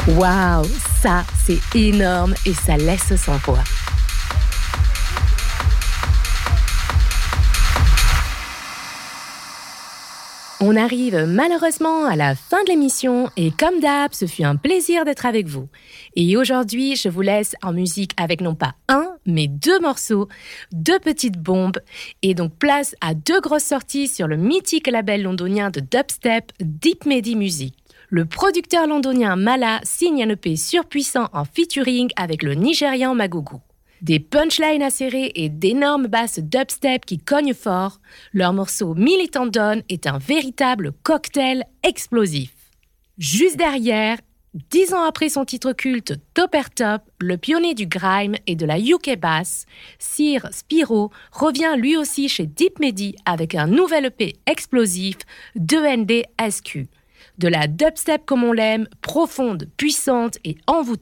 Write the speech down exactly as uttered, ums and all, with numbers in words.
Waouh, ça c'est énorme et ça laisse sans voix. On arrive malheureusement à la fin de l'émission et comme d'hab, ce fut un plaisir d'être avec vous. Et aujourd'hui, je vous laisse en musique avec non pas un, mais deux morceaux, deux petites bombes et donc place à deux grosses sorties sur le mythique label londonien de dubstep Deep Medi Music. Le producteur londonien Mala signe un E P surpuissant en featuring avec le Nigérian Magugu. Des punchlines acérées et d'énormes basses dubstep qui cognent fort, leur morceau Militant Dawn est un véritable cocktail explosif. Juste derrière, dix ans après son titre culte Topper Top, le pionnier du grime et de la U K bass, Sir Spiro revient lui aussi chez Deep Medi avec un nouvel E P explosif, deux N D S Q. De la dubstep comme on l'aime, profonde, puissante et envoûtante.